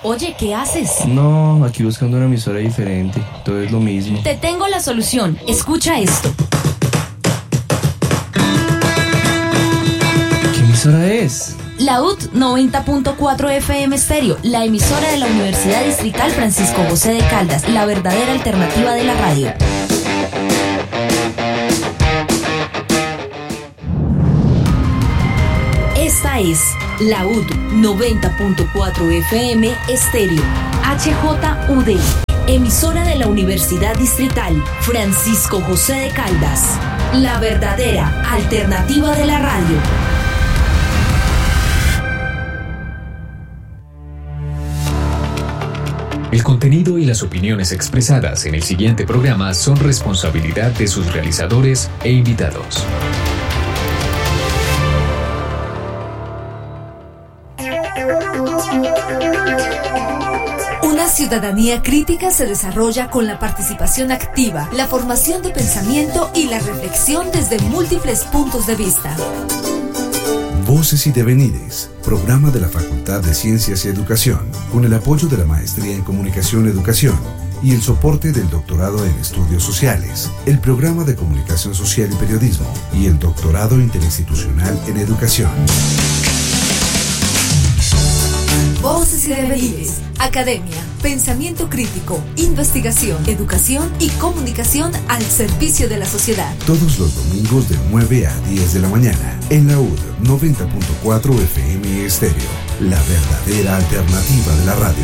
Oye, ¿qué haces? No, aquí buscando una emisora diferente. Todo es lo mismo. Te tengo la solución. Escucha esto. ¿Qué emisora es? La UD 90.4 FM Estéreo, la emisora de la Universidad Distrital Francisco José de Caldas, la verdadera alternativa de la radio. Esta es la UD 90.4 FM Estéreo, HJUD, emisora de la Universidad Distrital Francisco José de Caldas, la verdadera alternativa de la radio. El contenido y las opiniones expresadas en el siguiente programa son responsabilidad de sus realizadores e invitados. Una ciudadanía crítica se desarrolla con la participación activa, la formación de pensamiento y la reflexión desde múltiples puntos de vista. Voces y Devenires, programa de la Facultad de Ciencias y Educación, con el apoyo de la Maestría en Comunicación y Educación y el soporte del Doctorado en Estudios Sociales, el Programa de Comunicación Social y Periodismo y el Doctorado Interinstitucional en Educación. Voces y Devenires, academia, pensamiento crítico, investigación, educación y comunicación al servicio de la sociedad. Todos los domingos de 9 a 10 de la mañana, en la UD 90.4 FM Estéreo, la verdadera alternativa de la radio.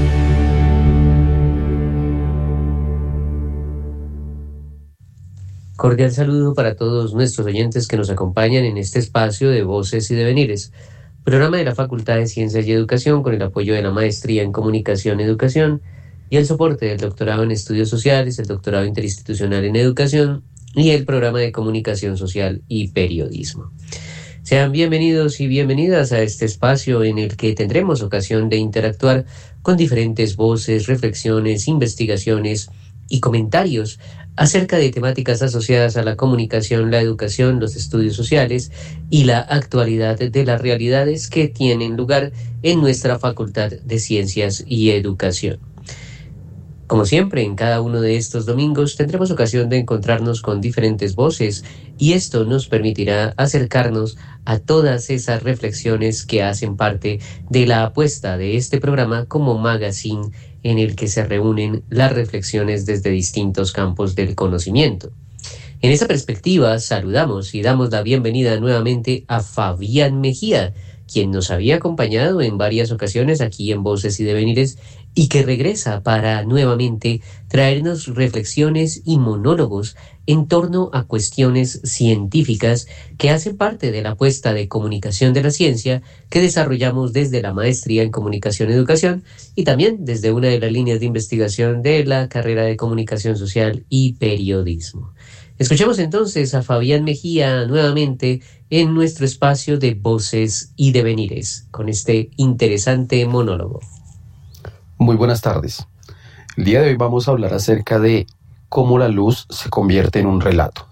Cordial saludo para todos nuestros oyentes que nos acompañan en este espacio de Voces y Devenires, programa de la Facultad de Ciencias y Educación con el apoyo de la Maestría en Comunicación y Educación y el soporte del Doctorado en Estudios Sociales, el Doctorado Interinstitucional en Educación y el Programa de Comunicación Social y Periodismo. Sean bienvenidos y bienvenidas a este espacio en el que tendremos ocasión de interactuar con diferentes voces, reflexiones, investigaciones y comentarios acerca de temáticas asociadas a la comunicación, la educación, los estudios sociales y la actualidad de las realidades que tienen lugar en nuestra Facultad de Ciencias y Educación. Como siempre, en cada uno de estos domingos tendremos ocasión de encontrarnos con diferentes voces y esto nos permitirá acercarnos a todas esas reflexiones que hacen parte de la apuesta de este programa como magazine en el que se reúnen las reflexiones desde distintos campos del conocimiento. En esa perspectiva, saludamos y damos la bienvenida nuevamente a Fabián Mejía, quien nos había acompañado en varias ocasiones aquí en Voces y Devenires y que regresa para nuevamente traernos reflexiones y monólogos en torno a cuestiones científicas que hacen parte de la apuesta de comunicación de la ciencia que desarrollamos desde la Maestría en Comunicación y Educación y también desde una de las líneas de investigación de la carrera de Comunicación Social y Periodismo. Escuchemos entonces a Fabián Mejía nuevamente en nuestro espacio de Voces y Devenires con este interesante monólogo. Muy buenas tardes. El día de hoy vamos a hablar acerca de cómo la luz se convierte en un relato.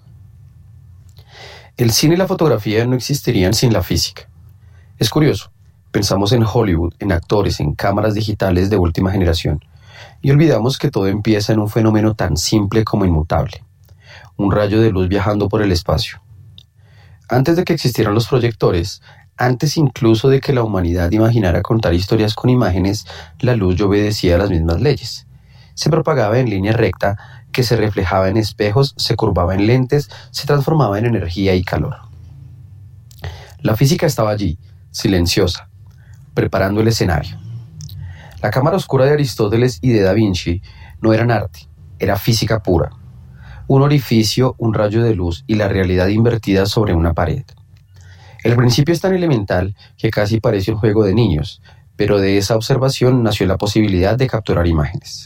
El cine y la fotografía no existirían sin la física. Es curioso, pensamos en Hollywood, en actores, en cámaras digitales de última generación, y olvidamos que todo empieza en un fenómeno tan simple como inmutable, un rayo de luz viajando por el espacio. Antes de que existieran los proyectores, antes incluso de que la humanidad imaginara contar historias con imágenes, la luz ya obedecía a las mismas leyes. Se propagaba en línea recta, que se reflejaba en espejos, se curvaba en lentes, se transformaba en energía y calor. La física estaba allí, silenciosa, preparando el escenario. La cámara oscura de Aristóteles y de Da Vinci no eran arte, era física pura. Un orificio, un rayo de luz y la realidad invertida sobre una pared. El principio es tan elemental que casi parece un juego de niños, pero de esa observación nació la posibilidad de capturar imágenes.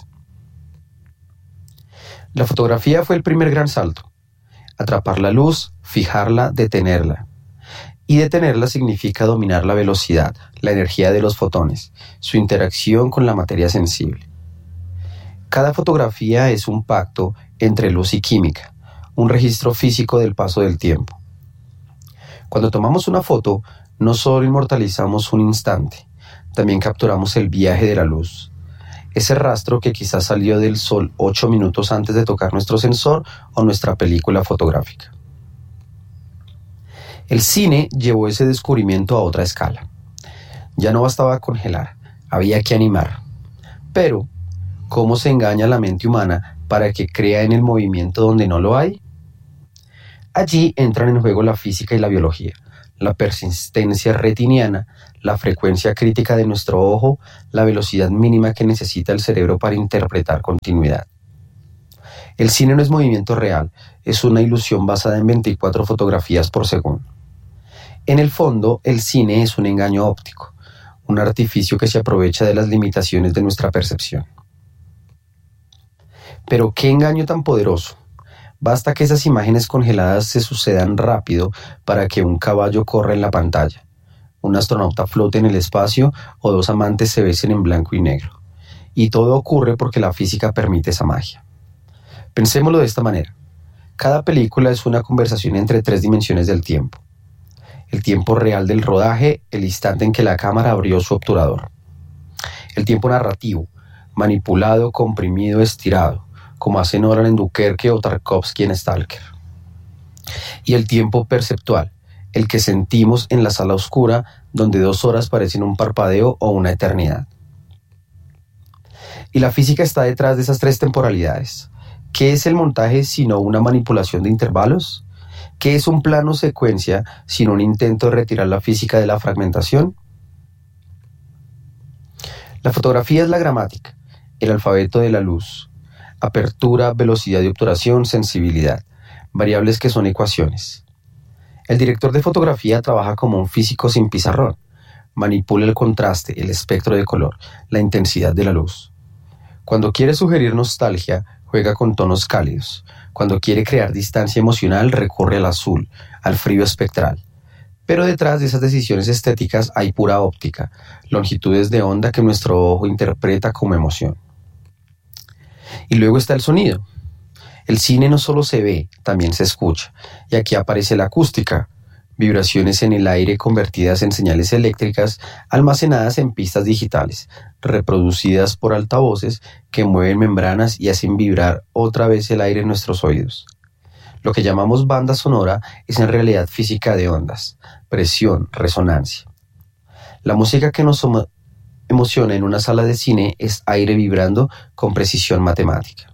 La fotografía fue el primer gran salto. Atrapar la luz, fijarla, detenerla. Y detenerla significa dominar la velocidad, la energía de los fotones, su interacción con la materia sensible. Cada fotografía es un pacto entre luz y química, un registro físico del paso del tiempo. Cuando tomamos una foto, no solo inmortalizamos un instante, también capturamos el viaje de la luz. Ese rastro que quizás salió del sol 8 minutos antes de tocar nuestro sensor o nuestra película fotográfica. El cine llevó ese descubrimiento a otra escala. Ya no bastaba congelar, había que animar. Pero, ¿cómo se engaña la mente humana para que crea en el movimiento donde no lo hay? Allí entran en juego la física y la biología, la persistencia retiniana, la frecuencia crítica de nuestro ojo, la velocidad mínima que necesita el cerebro para interpretar continuidad. El cine no es movimiento real, es una ilusión basada en 24 fotografías por segundo. En el fondo, el cine es un engaño óptico, un artificio que se aprovecha de las limitaciones de nuestra percepción. Pero ¿qué engaño tan poderoso? Basta que esas imágenes congeladas se sucedan rápido para que un caballo corra en la pantalla, un astronauta flote en el espacio o dos amantes se besen en blanco y negro. Y todo ocurre porque la física permite esa magia. Pensémoslo de esta manera. Cada película es una conversación entre 3 dimensiones del tiempo. El tiempo real del rodaje, el instante en que la cámara abrió su obturador. El tiempo narrativo, manipulado, comprimido, estirado, como hacen Nolan en Dunkerque o Tarkovsky en Stalker. Y el tiempo perceptual, el que sentimos en la sala oscura, donde 2 horas parecen un parpadeo o una eternidad. Y la física está detrás de esas 3 temporalidades. ¿Qué es el montaje sino una manipulación de intervalos? ¿Qué es un plano secuencia sino un intento de retirar la física de la fragmentación? La fotografía es la gramática, el alfabeto de la luz. Apertura, velocidad de obturación, sensibilidad. Variables que son ecuaciones. El director de fotografía trabaja como un físico sin pizarrón. Manipula el contraste, el espectro de color, la intensidad de la luz. Cuando quiere sugerir nostalgia, juega con tonos cálidos. Cuando quiere crear distancia emocional, recurre al azul, al frío espectral. Pero detrás de esas decisiones estéticas hay pura óptica, longitudes de onda que nuestro ojo interpreta como emoción. Y luego está el sonido. El cine no solo se ve, también se escucha. Y aquí aparece la acústica, vibraciones en el aire convertidas en señales eléctricas almacenadas en pistas digitales, reproducidas por altavoces que mueven membranas y hacen vibrar otra vez el aire en nuestros oídos. Lo que llamamos banda sonora es en realidad física de ondas, presión, resonancia. La música que nos emociona en una sala de cine es aire vibrando con precisión matemática.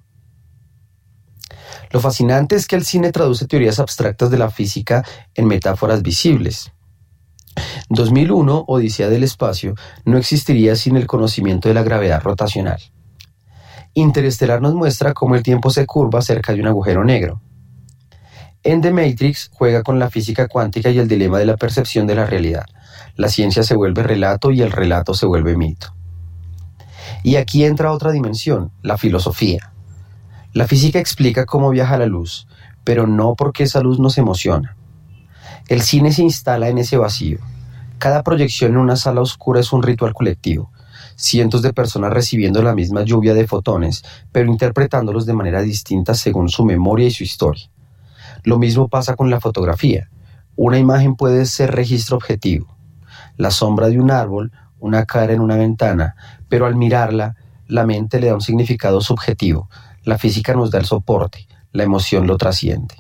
Lo fascinante es que el cine traduce teorías abstractas de la física en metáforas visibles. 2001, Odisea del espacio, no existiría sin el conocimiento de la gravedad rotacional. Interestelar nos muestra cómo el tiempo se curva cerca de un agujero negro. En The Matrix juega con la física cuántica y el dilema de la percepción de la realidad. La ciencia se vuelve relato y el relato se vuelve mito. Y aquí entra otra dimensión, la filosofía. La física explica cómo viaja la luz, pero no porque esa luz nos emociona. El cine se instala en ese vacío. Cada proyección en una sala oscura es un ritual colectivo. Cientos de personas recibiendo la misma lluvia de fotones, pero interpretándolos de manera distinta según su memoria y su historia. Lo mismo pasa con la fotografía. Una imagen puede ser registro objetivo. La sombra de un árbol, una cara en una ventana, pero al mirarla, la mente le da un significado subjetivo. La física nos da el soporte, la emoción lo trasciende.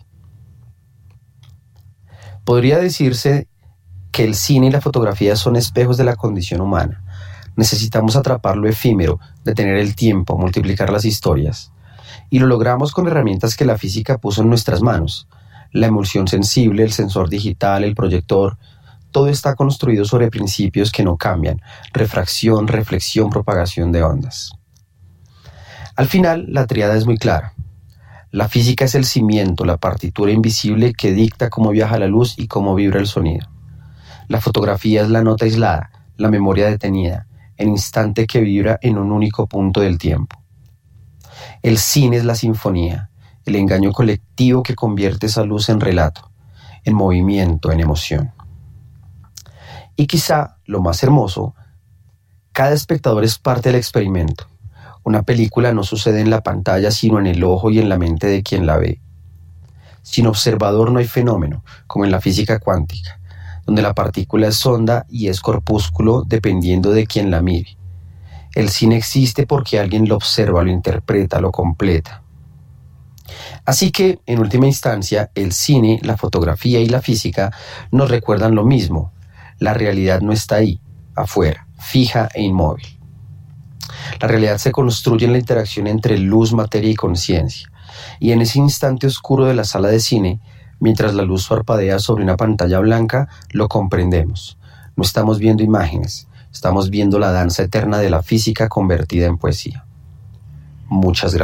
Podría decirse que el cine y la fotografía son espejos de la condición humana. Necesitamos atrapar lo efímero, detener el tiempo, multiplicar las historias. Y lo logramos con herramientas que la física puso en nuestras manos. La emulsión sensible, el sensor digital, el proyector. Todo está construido sobre principios que no cambian: refracción, reflexión, propagación de ondas. Al final, la tríada es muy clara. La física es el cimiento, la partitura invisible que dicta cómo viaja la luz y cómo vibra el sonido. La fotografía es la nota aislada, la memoria detenida, el instante que vibra en un único punto del tiempo. El cine es la sinfonía, el engaño colectivo que convierte esa luz en relato, en movimiento, en emoción. Y quizá lo más hermoso, cada espectador es parte del experimento. Una película no sucede en la pantalla, sino en el ojo y en la mente de quien la ve. Sin observador no hay fenómeno, como en la física cuántica, donde la partícula es onda y es corpúsculo dependiendo de quien la mire. El cine existe porque alguien lo observa, lo interpreta, lo completa. Así que, en última instancia, el cine, la fotografía y la física nos recuerdan lo mismo. La realidad no está ahí, afuera, fija e inmóvil. La realidad se construye en la interacción entre luz, materia y conciencia. Y en ese instante oscuro de la sala de cine, mientras la luz parpadea sobre una pantalla blanca, lo comprendemos. No estamos viendo imágenes, estamos viendo la danza eterna de la física convertida en poesía. Muchas gracias.